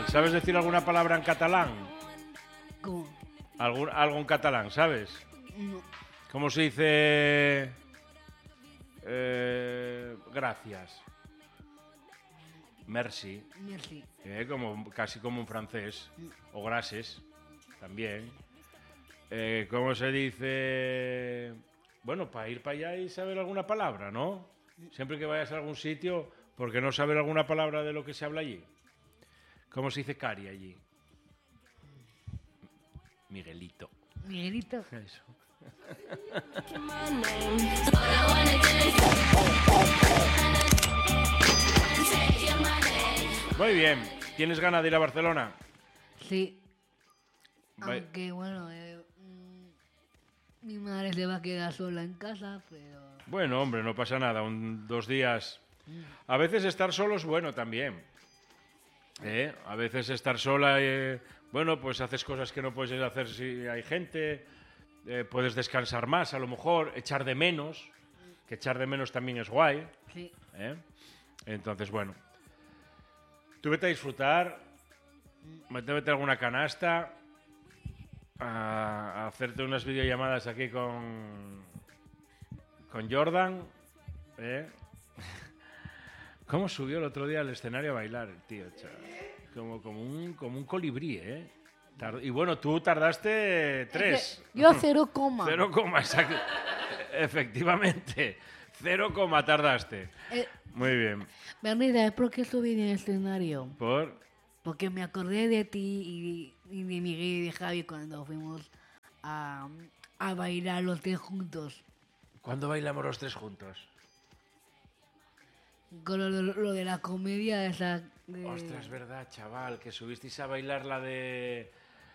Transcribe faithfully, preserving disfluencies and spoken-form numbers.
¿Sabes decir alguna palabra en catalán? ¿Cómo? ¿Algún, algo en catalán, sabes? No. ¿Cómo se dice? Eh, gracias. Merci. Merci. Eh, como, casi como un francés. O gracias, también. Eh, ¿Cómo se dice? Bueno, para ir para allá y saber alguna palabra, ¿no? Siempre que vayas a algún sitio, ¿por qué no saber alguna palabra de lo que se habla allí? ¿Cómo se dice cari allí? Miguelito. Miguelito. Eso. Muy bien. ¿Tienes ganas de ir a Barcelona? Sí. Vai- Aunque bueno, eh, mm, mi madre se va a quedar sola en casa, pero... Bueno, hombre, no pasa nada. Un, dos días. A veces estar solo es bueno también. ¿Eh? A veces estar sola, eh, bueno, pues haces cosas que no puedes hacer si hay gente. Eh, puedes descansar más, a lo mejor, echar de menos. Que echar de menos también es guay. Sí. ¿Eh? Entonces, bueno. Tú vete a disfrutar. Vete a meter alguna canasta. A, a hacerte unas videollamadas aquí con. Con Jordan. ¿Eh? ¿Cómo subió el otro día al escenario a bailar el tío, chaval? Como, como, un, como un colibrí, ¿eh? Tard- y bueno, tú tardaste tres. Yo cero coma. Cero coma, exacto. Efectivamente. Cero coma tardaste. Eh, Muy bien. Bernie, ¿sabes por qué subí en el escenario? Por... Porque me acordé de ti y, y de Miguel y de Javi cuando fuimos a, a bailar los tres juntos. ¿Cuándo bailamos los tres juntos? Con lo, lo- lo de la comedia esa... de- Ostras, verdad, chaval, que subisteis a bailar la de...